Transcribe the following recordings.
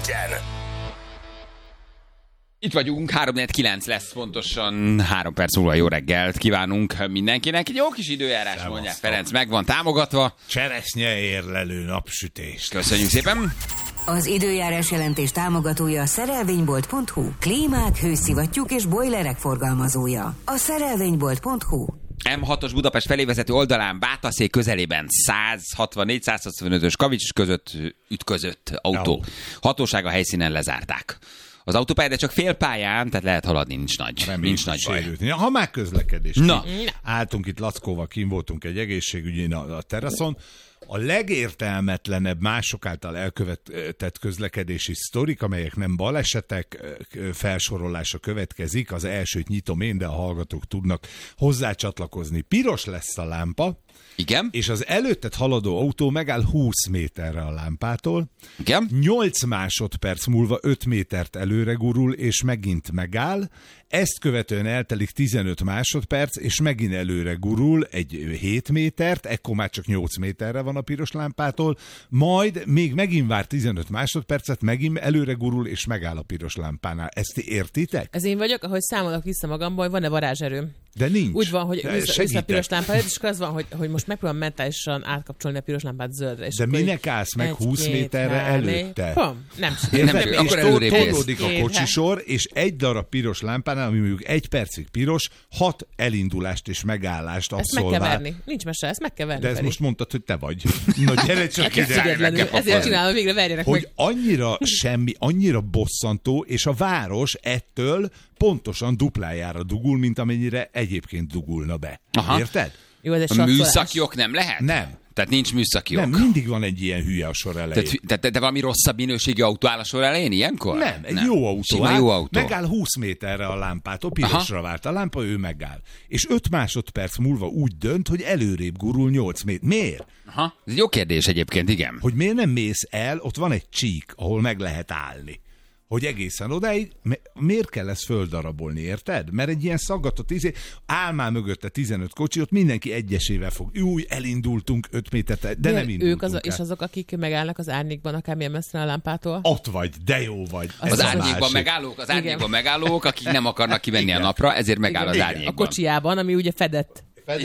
Itt vagyunk, 3-4-9 lesz pontosan, 3 perc múlva jó reggelt kívánunk mindenkinek. Egy jó kis időjárás, mondják, Ferenc, meg van támogatva. Cseresznye érlelő napsütés. Köszönjük szépen. Az időjárás jelentés támogatója a szerelvénybolt.hu. Klímák, hőszivattyúk és bojlerek forgalmazója. A szerelvénybolt.hu. M6-os Budapest felé vezető oldalán Bátaszék közelében 164-165-ös kavics között ütközött autó. Hatóság a helyszínen lezárták az autópályát, de csak fél pályán, tehát lehet haladni, nincs nagy baj. Ha már közlekedés. Na. Álltunk itt Lackóval, kim voltunk egy egészségügyin a teraszon. A legértelmetlenebb mások által elkövetett közlekedési sztorik, amelyek nem balesetek, felsorolása következik. Az elsőt nyitom én, de a hallgatók tudnak hozzácsatlakozni. Piros lesz a lámpa, igen. És az előtted haladó autó megáll 20 méterre a lámpától. Igen. 8 másodperc múlva 5 métert előre gurul, és megint megáll. Ezt követően eltelik 15 másodperc, és megint előre gurul egy 7 métert, ekkor már csak 8 méterre van a piros lámpától, majd még megint vár 15 másodpercet, megint előre gurul, és megáll a piros lámpánál. Ezt ti értitek? Ez én vagyok, ahogy számolok vissza magamból, hogy van-e varázserőm. De nincs. Úgy van, hogy vissza a piros lámpáját, és az van, hogy most megpróbálom mentálisan átkapcsolni a piros lámpát zöldre. És de minek állsz meg 20 méterre előtte? Nem akkor előrébb tolódik a kocsisor, és egy darab piros lámpánál, ami mondjuk 1 percig piros, 6 elindulást és megállást abszolvál. Ezt meg kell verni. Nincs mese, ezt meg kell verni. De ezt most mondtad, hogy te vagy. Na gyere csak ide. Ezért csinálom, végre verjenek hogy meg. Annyira bosszantó, és a város ettől pontosan duplájára dugul, mint amennyire egyébként dugulna be. Aha. Érted? Jó, ez a műszaki ok nem lehet? Nem. Tehát nincs műszaki ok. Nem, mindig van egy ilyen hülye a sor elején. Tehát valami rosszabb minőségi autó áll a sor elején ilyenkor? Nem, jó autó áll, jó autó. Megáll 20 méterre a lámpától, pirosra várt a lámpa, ő megáll. És 5 másodperc múlva úgy dönt, hogy előrébb gurul 8 méter. Miért? Aha. Ez egy jó kérdés egyébként, igen. Hogy miért nem mész el, ott van egy csík, ahol meg lehet állni. Hogy egészen odáig, miért kell ezt földarabolni, érted? Mert egy ilyen szaggatott áll már mögötte 15 kocsi, ott mindenki egyesével fog. Új, elindultunk 5 métert, de nem indultunk ők és azok, akik megállnak az árnyékban, akármilyen messzre a lámpától? Ott vagy, de jó vagy. Az árnyékban megállók, akik nem akarnak kivenni a napra, ezért megáll az árnyékban. A kocsijában, ami ugye fedett.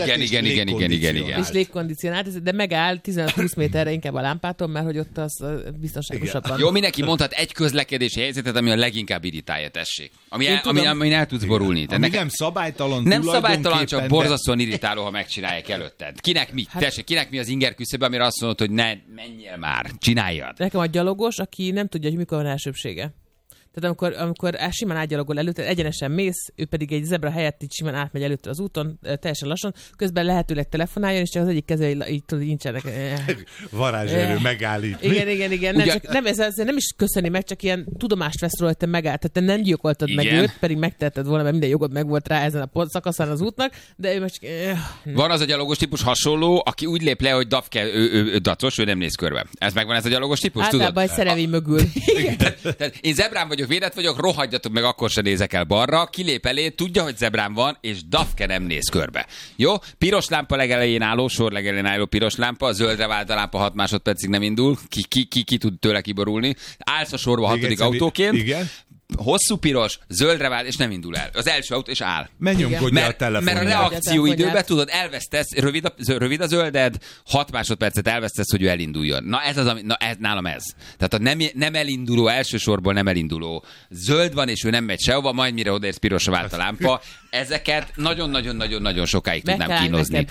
Igen. És légkondicionált, de megáll 15-20 méterre inkább a lámpától, mert hogy ott az biztonságosabban. Jó, mindenki mondhat egy közlekedési helyzetet, ami a leginkább irritálja, tessék. Ami el tudsz borulni. Nem szabálytalan, nem szabálytalan, csak borzasztóan irritáló, ha megcsinálják előtted. Kinek mi az inger küszöbe, amire azt mondod, hogy ne menjél már, csináljad. Nekem a gyalogos, aki nem tudja, hogy mikor van elsőbsége. Tehát amikor simán átgyalogol előtte, egyenesen mész, ő pedig egy zebra helyett így simán átmegy előtte az úton, teljesen lassan, közben lehetőleg telefonáljon, és csak az egyik keze így nincsenek. Varázserő megállít. Igen. Nem is köszöni meg, csak ilyen tudomást vesz róla, hogy te megállt. Tehát te nem gyilkoltad meg őt, pedig megtehetted volna, mert minden jogod megvolt rá ezen a szakaszán az útnak, de ő most... Van az a gyalogos típus hasonló, aki úgy lép le, hogy dafke, ő dacos, ő nem néz körbe. Ez megvan ez a gyalogos típus, általában egy szerelvény mögül. Tehát én zebrán vagyok, védett vagyok, rohadjatok meg, akkor se nézek el balra, kilép elé, tudja, hogy zebrán van, és dafke nem néz körbe. Jó? Piros lámpa legelején álló, sor legelején álló piros lámpa, zöldre vált a lámpa 6 másodpercig nem indul, ki tud tőle kiborulni. Állsz a sorba 6. autóként. Igen. Hosszú piros, zöldre vált, és nem indul el. Az első autó, és áll. Menjongkodja a telefonját. Mert a reakcióidőben tudod, elvesztesz, rövid a zölded, 6 másodpercet elvesztesz, hogy ő elinduljon. Na ez nálam ez. Tehát a nem elinduló, elsősorból nem elinduló. Zöld van, és ő nem megy sehova, majd mire odaérsz, pirosra vált a lámpa. Ezeket nagyon-nagyon sokáig tudnám kínozni.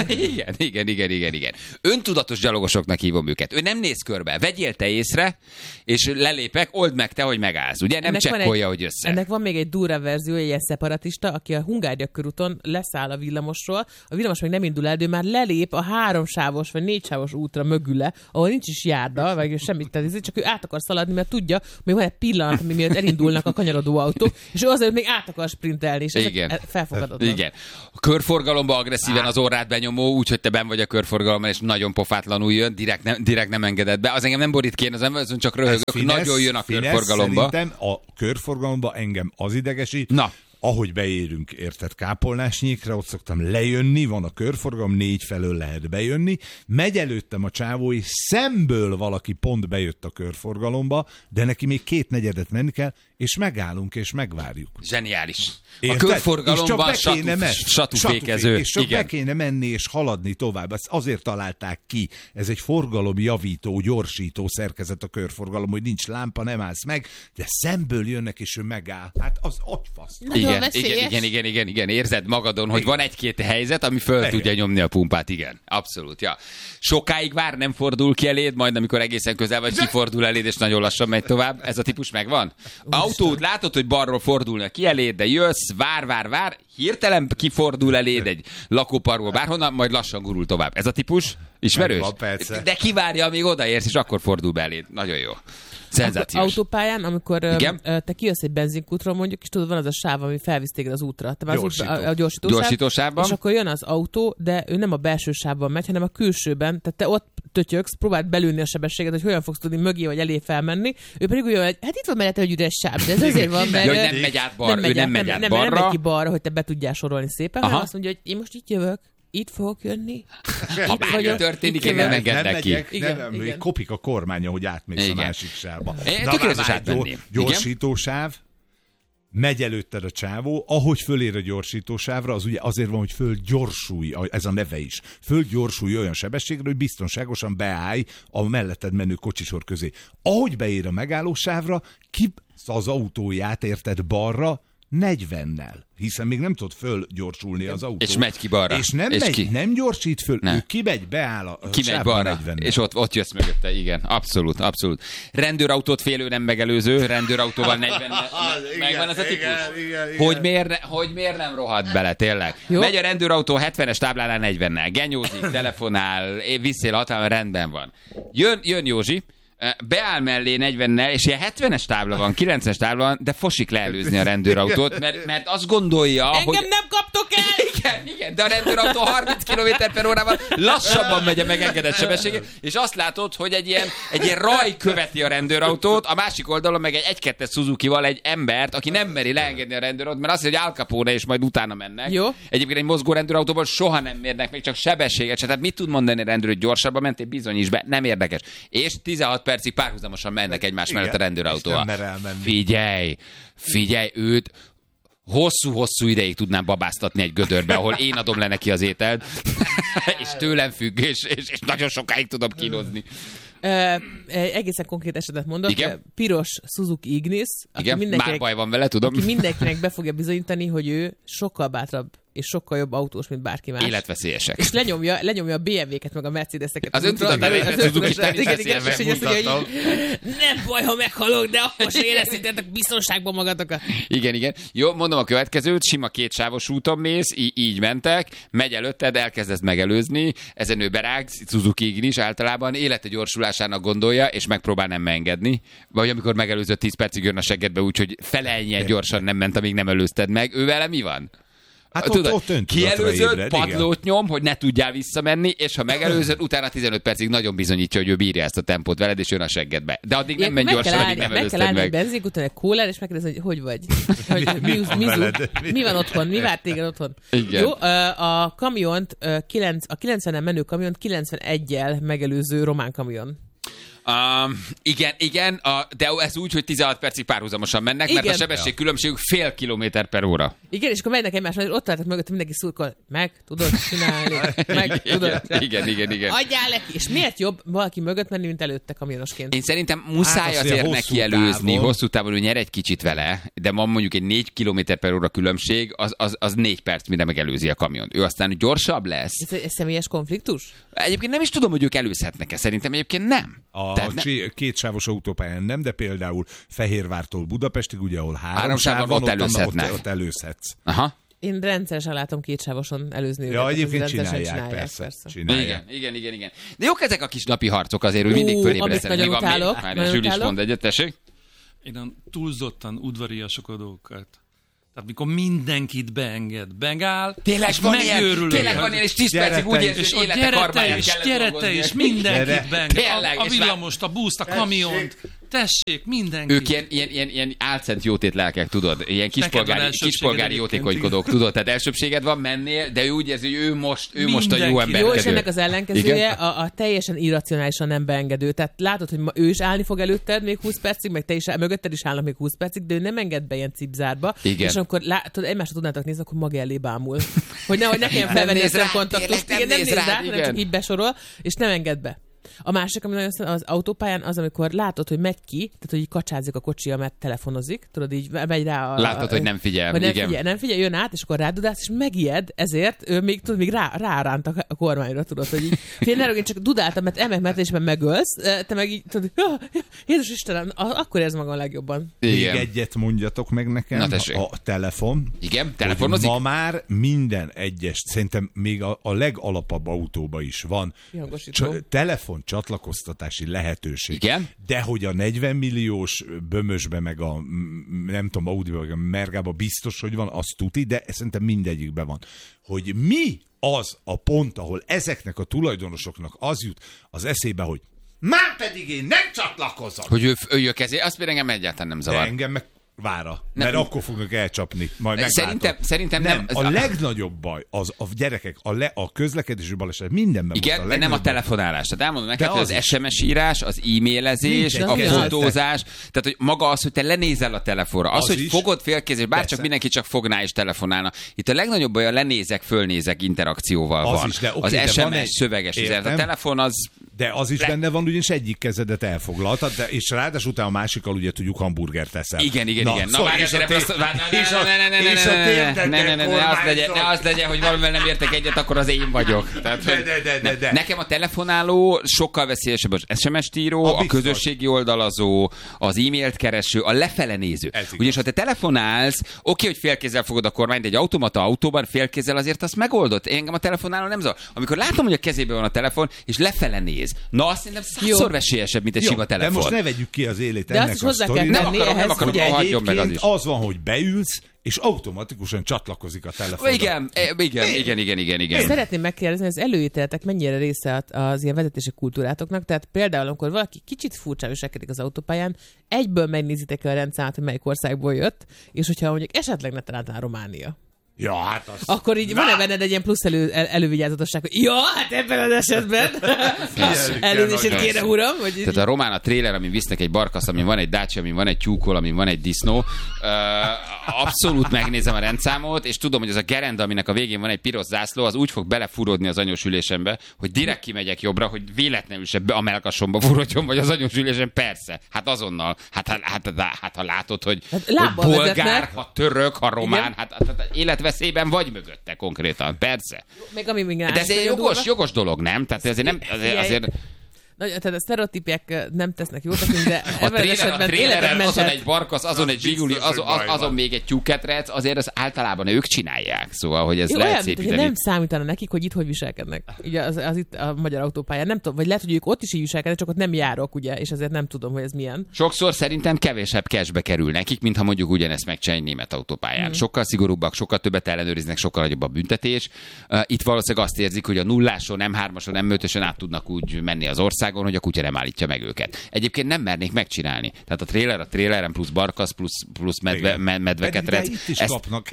Igen. Öntudatos gyalogosoknak hívom őket. Ő nem néz körbe. Vegyél te észre, és lelépek, old meg te, hogy megállsz. Ugye nem csekkolja, hogy össze. Ennek van még egy durva verzió, egy ilyen szeparatista, aki a Hungária körúton leszáll a villamosról, a villamos még nem indul el, de már lelép a 3 sávos vagy 4 sávos útra mögüle, ahol nincs is járda, vagy semmit tenni, csak ő át akar szaladni, mert tudja, hogy van egy pillanat, ami miatt elindulnak a kanyarodó autók, és ő azért még át akar sprintelni, és felfogadottan. Igen. A körforgalomba agresszíven az orrát benyomó, úgyhogy te benn vagy a körforgalomban, és nagyon pofátlanul jön, direkt nem engedett be. Az engem nem borít ki, az csak röhögök, nagyon jön a körforgalomba. A körforgalomba engem az idegesít, ahogy beérünk, érted, Kápolnásnyékre, ott szoktam lejönni, van a körforgalom, 4 felől lehet bejönni, megy előttem a csávó, és szemből valaki pont bejött a körforgalomba, de neki még 2/4 menni kell, és megállunk, és megvárjuk. Zseniális. Érted? A körforgalomban satúfékező. És csak be kéne menni és haladni tovább. Ezt azért találták ki. Ez egy forgalomjavító, gyorsító szerkezet a körforgalom, hogy nincs lámpa, nem állsz meg, de szemből jönnek, és ő megáll. Hát az agyfasz. Igen. Érzed magadon, hogy van egy-két helyzet, ami föl tudja nyomni a pumpát. Igen, abszolút. Ja. Sokáig vár, nem fordul ki eléd, majd amikor egészen közel vagy, kifordul eléd, és nagyon lassan megy tovább. Ez a típus megvan? Autót látod, hogy balról fordulnak ki eléd, de jössz, vár, hirtelen kifordul eléd egy lakóparkból bárhonnan, majd lassan gurul tovább. Ez a típus ismerős? Megvan, de kivárja, amíg odaérsz, és akkor fordul be eléd. Nagyon jó. Szenzációs. Autópályán, amikor te kijössz egy benzinkútról mondjuk, és tudod, van az a sáv, ami felvisz téged az útra. Te a gyorsítósávban. És akkor jön az autó, de ő nem a belső sávban megy, hanem a külsőben. Tehát te ott tötyöksz, próbáld belülni a sebességet, hogy hogyan fogsz tudni mögé vagy elé felmenni. Ő pedig úgy van, hogy hát itt van mellette egy üres sáv, de ez azért van, mert hogy nem megy át balra. Nem megy ki balra, hogy te be tudjál sorolni szépen, hanem azt mondja, hogy én most itt jövök. Itt fogok jönni. Ha bármi történik, én nem engednek ki. Igen. Kopik a kormánya, hogy átmész a másik sávba. Tökéletes átmenni. Gyorsítósáv, megy előtted a csávó, ahogy fölér a gyorsítósávra, az ugye azért van, hogy fölgyorsulj, ez a neve is. Fölgyorsulj olyan sebességre, hogy biztonságosan beállj a melletted menő kocsisor közé. Ahogy beér a megállósávra, az autóját érted balra, 40-nel, hiszen még nem tud fölgyorsulni az autó. És megy ki balra. És nem gyorsít föl, ő kimegy, beáll a sávban 40-nel. És ott jössz mögötte, igen. Abszolút. Rendőrautót félő nem megelőző, rendőrautóval 40-nel. Megvan ez a típus? Igen. Hogy miért nem rohadt bele, tényleg? Jó? Megy a rendőrautó 70-es táblánál 40-nel, genyózik, telefonál, viszél hatalma, rendben van. Jön Józsi, beáll mellé 40-nel, és ilyen 70-es tábla van, 90-es tábla van, de fosik leelőzni a rendőrautót, mert azt gondolja, engem hogy... nem kaptok el! Igen, de a rendőrautó 30 km/h lassabban megy a megengedett sebességét, és azt látod, hogy egy ilyen raj követi a rendőrautót, a másik oldalon meg egy 1-2-es Suzuki-val egy embert, aki nem meri leengedni a rendőrautót, mert azt mondja, hogy Al Capone, és majd utána mennek. Jó. Egyébként egy mozgó rendőrautóból soha nem mérnek még csak sebességet se. Tehát mit tud mondani a rendőr, hogy gyorsabban mentél, bizonyíts be, nem érdekes. És 16 percig párhuzamosan mennek egymás mellett a rendőrautóval. Figyelj, őt hosszú ideig tudnám babáztatni egy gödörbe, ahol én adom le neki az ételt, és tőlem függ, és nagyon sokáig tudom kínozni. Egészen konkrét esetet mondok. Igen? Piros Suzuki Ignis. Igen, már baj van vele, tudom. Aki mindenkinek be fogja bizonyítani, hogy ő sokkal bátrabb és sokkal jobb autós, mint bárki más. Életveszélyesek. És lenyomja a BMW-ket, meg a Mercedes-eket. Az öntudatlan, nem baj, ha meghalok, de akkor se éreztétek biztonságban magatokat. Igen. Jó, mondom a következőt, sima kétsávos úton mész, így mentek, megy előtted, elkezdesz megelőzni, ezen ő berág, Suzuki Ignis általában élete gyorsulásának gondolja, és megpróbál nem engedni. Vagy amikor megelőzött 10 percig jön a seggedbe, úgyhogy feleljen gyorsan nem ment, amíg nem előzted meg. Ő vele mi van? Hát ott kielőzött, padlót nyom, hogy ne tudjál visszamenni, és ha megelőzöd, utána 15 percig nagyon bizonyítja, hogy ő bírja ezt a tempót veled, és jön a seggedbe. De addig nem menj gyorsan, addig nem előzted meg. Meg kell állni egy benzinkúton, egy kólán, és megkérdezni, hogy vagy? Mi van otthon? Mi várt téged otthon? Igen. Jó, a kamiont, a 90-en menő kamiont 91-jel megelőző román kamion. Igen, de ez úgy, hogy 16 percig párhuzamosan mennek, igen. Mert a sebességkülönbségük fél kilométer per óra. Igen, és akkor mennek egymásra, ott álltak mögött, mindenki szurkol, meg tudod csinálni, meg tudod. Igen. Adjál neki, és miért jobb valaki mögött menni, mint előtte kamionosként? Én szerintem muszáj azért neki előzni, hosszú távon, hogy nyer egy kicsit vele, de ma mondjuk egy 4 kilométer per óra különbség, az 4 perc, mire megelőzi a kamiont. Ő aztán gyorsabb lesz. Ez személyes konfliktus? Egyébként nem is tudom, hogy ők előzhetnek-e, szerintem egyébként nem. Kétsávos autópályán nem, de például Fehérvártól Budapestig, ugye, ahol 3 sáv van, ott előzhetsz. Aha. Én rendszeresen látom kétsávoson előzni őket. Ja, egyébként csinálják, persze. Igen. De jók ezek a kis napi harcok azért, hogy mindig fölébresztenek. Amit nagyon utálok. Zsül is mond egyet, tessék. Én a túlzottan udvariasokodókat. Tehát mikor mindenkit beenged, megáll, tényleg és van megőrülök. Tényleg van ilyen, és 10 percig úgy érzi, hogy élete karmáját kellett dolgozni. És mindenkit beenged. A villamost, a buszt, a kamiont. Tessék, mindenki. Ők ilyen álcent jótét lelkek, tudod? Ilyen kispolgári jótékonykodók, tudod? Tehát elsőbséged van, mennél, de ő úgy érzi, hogy ő most a jó ember. Jó, és ennek az ellenkezője a teljesen irracionálisan nem beengedő. Tehát látod, hogy ő is állni fog előtted még 20 percig, meg te is mögötted is állnak még 20 percig, de ő nem enged be ilyen cipzárba. Igen. És amikor látod, egymásra tudnátok nézni, akkor maga elé bámul. Hogy nehogy ne kelljen felvenni a szemkontaktust, nem néz rá, hanem csak így besorol, és nem enged be. A másik, ami nagyon az autópályán, az, amikor látod, hogy megy ki, tehát hogy így kacsázik a kocsia, mert telefonozik, tudod, így megy rá látod, hogy nem figyel. Nem figyel, jön át, és akkor rádudálsz, és megijed, ezért ő még ráránt a kormányra, tudod, hogy így. Én csak dudáltam, mert emelkedésben megölsz, te meg így, tudod, Jézus Istenem, akkor érz magam a legjobban. Még egyet mondjatok meg nekem, a telefon. Igen, telefonozik? Ma már minden egyes, szerintem még a legalapabb autóba is van telefon csatlakoztatási lehetőség. Igen? De hogy a 40 milliós bömösbe, meg a nem tudom, Audiba, meg a Mergába biztos, hogy van, az tuti, de szerintem mindegyikben van. Hogy mi az a pont, ahol ezeknek a tulajdonosoknak az jut az eszébe, hogy már pedig én nem csatlakozom. Hogy ő kezé, azt például engem egyáltalán nem zavar. De engem meg vára, mert akkor fognak elcsapni. Majd szerintem nem. A legnagyobb baj az a gyerekek, a közlekedési baleset mindenben. Igen, de nem a telefonálás. Tehát elmondom neked, hogy az SMS írás, az e-mailezés, a fotózás, tehát hogy maga az, hogy te lenézel a telefonra, az hogy fogod félkézés, bárcsak mindenki csak fogná és telefonálna. Itt a legnagyobb baj a lenézek, fölnézek interakcióval van. Az SMS szöveges üzenet. A telefon az... De az is benne van, ugyanis egyik kezedet elfoglaltad, és ráadásul utána a másikkal ugye tudjuk hamburgert teszel. Igen. Na várj, és ne az legyen, hogy valamivel nem értek egyet, akkor az én vagyok. Nekem a telefonáló sokkal veszélyesebb az SMS-t író, a közösségi oldalazó, az e-mailt kereső, a lefele néző. Ugyanis ha te telefonálsz, oké, hogy félkézzel fogod a kormányt, de egy automata autóban félkézzel azért azt megoldott. Engem a telefonáló nem zavar. Amikor látom, hogy a kezében van a telefon, és lefele néz, na azt szerintem 100-szor veszélyesebb, mint egy sima telefon. De most ne vegyük ki az élét de ennek a sztorinak. Nem akarom, hagyjon meg az is. Az van, hogy beülsz, és automatikusan csatlakozik a telefon. Igen. Szeretném megkérdezni, hogy az előítéletek mennyire része az ilyen vezetési kultúrátoknak. Tehát például, amikor valaki kicsit furcsán viselkedik az autópályán, egyből megnézitek el a rendszámot, hogy melyik országból jött, és hogyha mondjuk esetleg ne találtál Románia. Ja, hát az... Akkor így van-e benned egy ilyen plusz elővigyázatosság, hogy ja, hát ebben az esetben elnézést kérem, uram. Hogy... Tehát a román a tréler, amin visznek egy barkasz, amin van egy Dacia, amin van egy tyúkol, amin van egy disznó. Abszolút megnézem a rendszámot, és tudom, hogy az a gerenda, aminek a végén van egy piros zászló, az úgy fog belefurodni az anyós ülésembe, hogy direkt kimegyek jobbra, hogy véletlenül se a melkasomba furodjon, vagy az anyós ülésen, persze. Hát azonnal. Hát ha látod, hogy bolgár, ha török, ha román, hát életveszélyben vagy mögötte konkrétan, persze. Még ami még de ez egy jogos dolog, nem? Tehát azért nem... Azért... Tehát a sztereotípiek nem tesznek jót, de ebben esetben a tréleren azon egy barkasz, azon egy zsiguli, azon még egy tyúketrec, azért az általában ők csinálják. Szóval, hogy ez jó, lehet szépíteni. Nem számítana nekik, hogy itt hogy viselkednek. Ugye az itt a magyar autópályán. Nem tudom, vagy lehet, hogy ők ott is így viselkednek, csak ott nem járok, ugye, és ezért nem tudom, hogy ez milyen. Sokszor szerintem kevésebb cashbe kerül nekik, mintha mondjuk ugyanezt megcsinálni német autópályán. Sokkal szigorúbbak, sokkal többet ellenőriznek, sokkal nagyobb a büntetés. Itt valószínűleg azt érzik, hogy a nulláson, M3-ason, M5-ösen át tudnak úgy menni az országon, hogy a kutya nem állítja meg őket. Egyébként nem mernék megcsinálni. Tehát a tréleren plusz barkasz, plusz medveketrec. Itt is kapnak.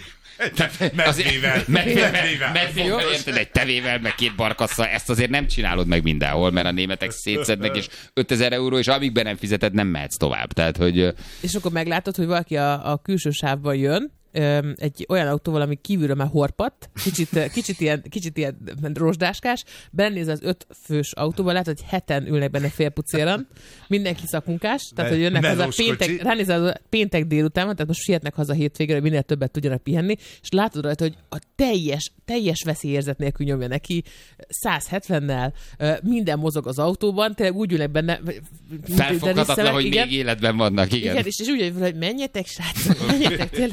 Medvével, érted, egy tevével, meg 2 barkasszal, ezt azért nem csinálod meg mindenhol, mert a németek szétszednek, és 5000 euró, és amíg be nem fizeted, nem mehetsz tovább. Tehát, hogy... És akkor meglátod, hogy valaki a külső sávban jön, egy olyan autóval, ami kívülről már horpadt, kicsit ilyen rozsdáskás, benéz az 5 fős autóval, látod, hogy 7-en ülnek benne félpucéran, mindenki szakmunkás, tehát hogy jönnek haza péntek délután, tehát most sietnek haza hétvégére, hogy minél többet tudjanak pihenni, és látod rajta, hogy a teljes veszélyérzet nélkül nyomja neki, 170-nel, minden mozog az autóban, tényleg úgy ülnek benne, felfoghatatlan, hogy még életben vannak, igen. És úgy, hogy menjetek, srácok, menjetek, tényleg.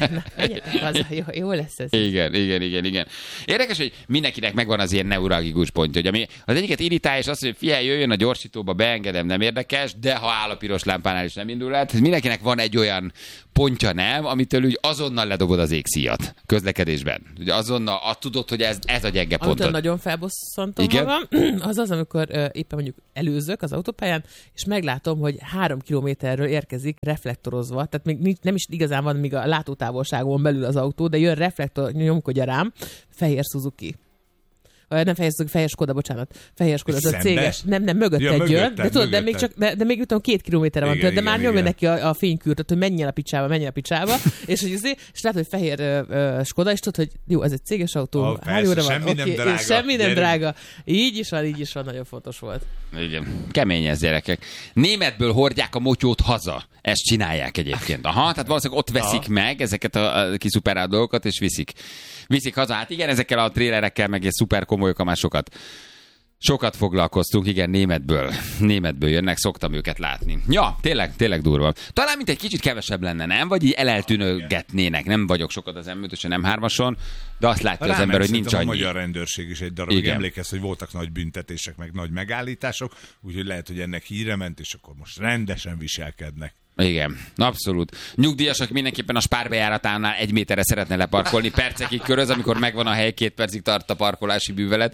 Menjetek haza, jó lesz ez. Igen. Érdekes, hogy mindenkinek megvan az ilyen neuralgikus pontja, hogy ami az egyiket irritál, és azt, hogy figyelj, jöjjön a gyorsítóba, beengedem, nem érdekes, de ha áll a piros lámpánál is nem indul el. Mindenkinek van egy olyan pontja, nem, amitől úgy azonnal ledobod az égszíjat közlekedésben. Ugye azonnal tudod, hogy ez a gyenge pontod. Amitől nagyon felbosszantom magam, az, amikor éppen mondjuk előzök az autópályán, és meglátom, hogy 3 kilométerről érkezik reflektorozva, tehát még nem is igazán van még a látótávolságon belül az autó, de jön reflektor, nyomkodja rám, fehér Suzuki. Nem fehér Suzuki, fehér Skoda, bocsánat. Fehér Skoda, az a céges. Nem, mögötted jön. De tudod, de még csak, de még utána 2 kilométerre van tőle, de már nyomja neki a fénykürtöt, hogy menjen a picsába. és látod, hogy fehér Skoda, és tudod, hogy jó, ez egy céges autó, hány óra van? Semmi nem drága. Így is van, nagyon fontos volt. Igen, kemény ez, gyerekek. Németből hordják a motyót haza. Ezt csinálják egyébként. Tehát valószínűleg ott veszik meg ezeket a kiszuperált dolgokat, és viszik haza. Hát igen, ezekkel a trélerekkel, meg egy szuper komolyok, már sokat foglalkoztunk, igen, németből jönnek, szoktam őket látni. Ja, tényleg durva. Talán mint egy kicsit kevesebb lenne, nem? Vagy így eltűnögetnének. Nem vagyok sokat az M5-ösen, nem 3-ason, de azt látja az ember, hogy nincs annyi. A magyar rendőrség is egy darabig emlékez, hogy voltak nagy büntetések, meg nagy megállítások, úgyhogy lehet, hogy ennek híre ment, és akkor most rendesen viselkednek. Igen, abszolút. Nyugdíjasok mindenképpen a Spár bejáratánál 1 méterre szeretne leparkolni, percekig köröz, amikor megvan a hely, 2 percig tart a parkolási bűvelet.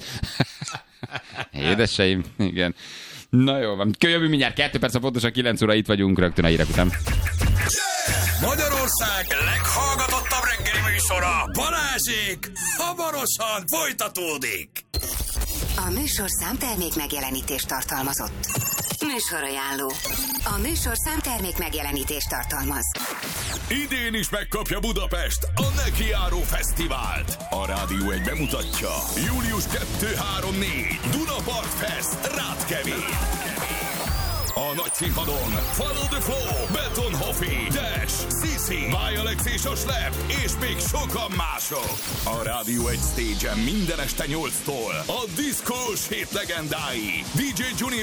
Édeseim, igen. Na jó van. Jövő mindjárt 2 perc, pontosan 9 óra, itt vagyunk rögtön a hírek után. Magyarország leghallgatottabb reggeli műsora, Balázsék, hamarosan folytatódik. A műsorszám termék megjelenítést tartalmazott. Műsorajánló. A műsorszám termék megjelenítést tartalmaz. Idén is megkapja Budapest a Nekiáró Fesztivált. A Rádió 1 bemutatja. Július 2-3-4 Dunapart Fest, Rátkevén. A nagy színpadon Follow the Flow, Betonhoffi, Dash, Sisi, Alex és a Slep, és még sokan mások. A Rádió 1 stage-en minden este 8-tól a diszkós hét legendái DJ Junior